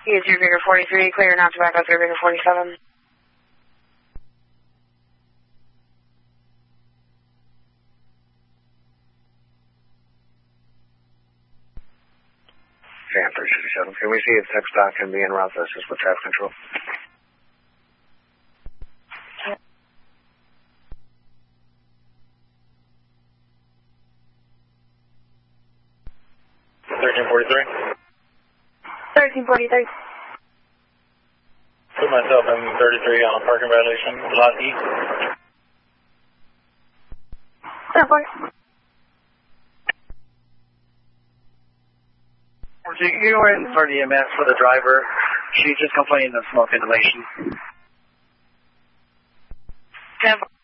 Use your Vigor 43, clear not tobacco through Vigor 47. Fan 367. Can we see if tech stock can be en route to assist with traffic control? $13.43. Put myself in 33 on a parking violation, Lot E. You were in for the EMS for the driver. She just complained of smoke inhalation. 10.